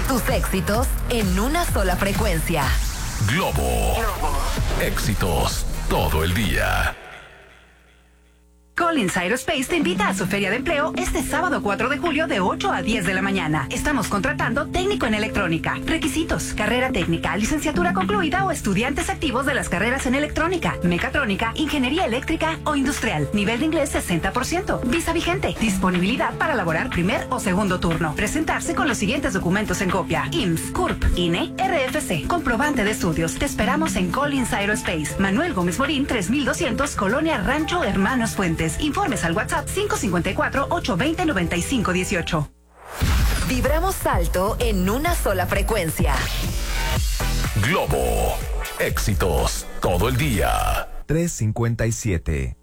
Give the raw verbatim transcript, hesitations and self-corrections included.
Tus éxitos en una sola frecuencia. Globo. Éxitos todo el día. Collins Aerospace te invita a su feria de empleo este sábado cuatro de julio de ocho a diez de la mañana. Estamos contratando técnico en electrónica. Requisitos: carrera técnica, licenciatura concluida o estudiantes activos de las carreras en electrónica, mecatrónica, ingeniería eléctrica o industrial. Nivel de inglés sesenta por ciento. Visa vigente. Disponibilidad para laborar primer o segundo turno. Presentarse con los siguientes documentos en copia: I M S S, C U R P, I N E, R F C, comprobante de estudios. Te esperamos en Collins Aerospace. Manuel Gómez Morín, tres mil doscientos, Colonia Rancho Hermanos Fuentes. Informes al WhatsApp cinco cinco cuatro, ocho dos cero, nueve cinco uno ocho. Vibramos alto en una sola frecuencia. Globo. Éxitos todo el día. tres cincuenta y siete.